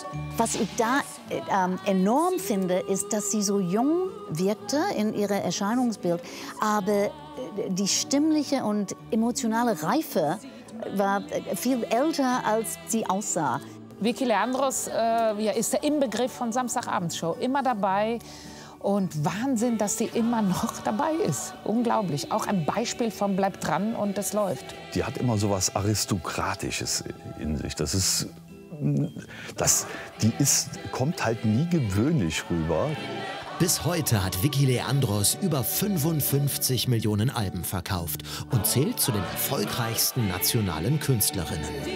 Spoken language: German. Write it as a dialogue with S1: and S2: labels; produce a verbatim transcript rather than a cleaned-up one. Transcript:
S1: Was ich da ähm, enorm finde, ist, dass sie so jung wirkte in ihrem Erscheinungsbild, aber die stimmliche und emotionale Reife war viel älter, als sie aussah.
S2: Vicky Leandros äh, ja, ist der Inbegriff von Samstagabendshow, immer dabei. Und Wahnsinn, dass sie immer noch dabei ist. Unglaublich. Auch ein Beispiel von bleibt dran und es läuft.
S3: Die hat immer so was Aristokratisches in sich. Das ist, das, die ist, kommt halt nie gewöhnlich rüber.
S4: Bis heute hat Vicky Leandros über fünfundfünfzig Millionen Alben verkauft und zählt zu den erfolgreichsten nationalen Künstlerinnen.